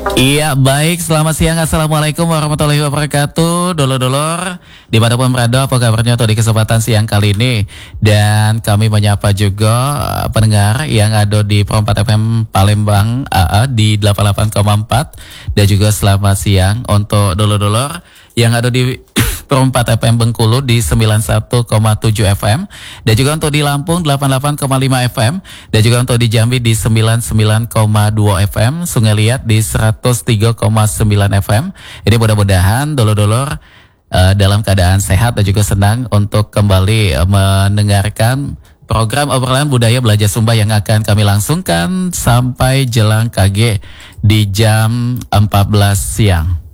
Iya, baik. Selamat siang. Assalamualaikum warahmatullahi wabarakatuh. Dolor-dolor, dimanapun berada, apa kabarnya untuk di kesempatan siang kali ini. Dan kami menyapa juga pendengar yang ada di Pro 4 FM Palembang AA di 88,4. Dan juga selamat siang untuk dolor-dolor yang ada di Pro 4 FM Bengkulu di 91,7 FM, dan juga untuk di Lampung 88,5 FM, dan juga untuk di Jambi di 99,2 FM, Sungai Liat di 103,9 FM. Ini mudah-mudahan dolor-dolor dalam keadaan sehat dan juga senang untuk kembali mendengarkan program obrolan budaya belajar Sumba yang akan kami langsungkan sampai jelang KG di jam 14 siang.